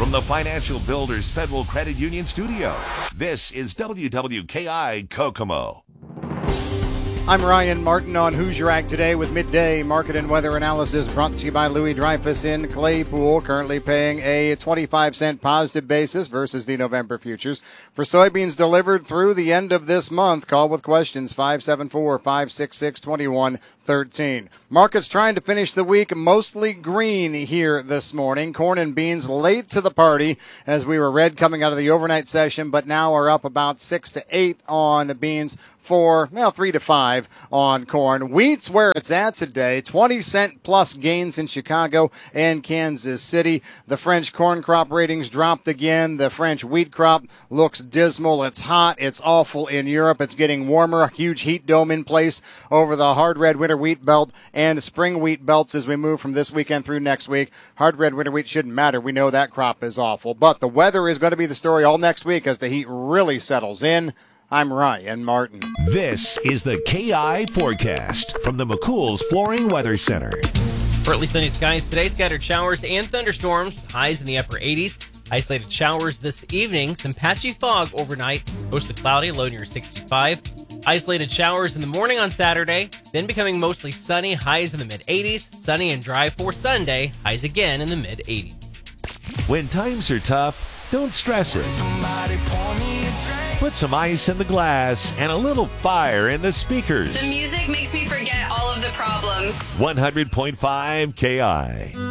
from the Financial Builders Federal Credit Union studio, this is WWKI Kokomo. I'm Ryan Martin on Who's Your Ag Today with midday market and weather analysis brought to you by Louis Dreyfus in Claypool, currently paying a 25-cent positive basis versus the November futures. For soybeans delivered through the end of this month, call with questions 574-566-2113. Markets trying to finish the week mostly green here this morning. Corn and beans late to the party as we were red coming out of the overnight session, but now are up about 6 to 8 on beans. 3 to 5 on corn. Wheat's where it's at today. 20-cent plus gains in Chicago and Kansas City. The French corn crop ratings dropped again. The French wheat crop looks dismal. It's hot. It's awful in Europe. It's getting warmer. A huge heat dome in place over the hard red winter wheat belt and spring wheat belts as we move from this weekend through next week. Hard red winter wheat shouldn't matter. We know that crop is awful. But the weather is going to be the story all next week as the heat really settles in. I'm Ryan Martin. This is the KI Forecast from the McCool's Flooring Weather Center. Partly sunny skies today, scattered showers and thunderstorms, highs in the upper 80s. Isolated showers this evening, some patchy fog overnight, mostly cloudy, low near 65. Isolated showers in the morning on Saturday, then becoming mostly sunny, highs in the mid-80s. Sunny and dry for Sunday, highs again in the mid-80s. When times are tough, don't stress it. Put some ice in the glass and a little fire in the speakers. The music makes me forget all of the problems. 100.5 KI.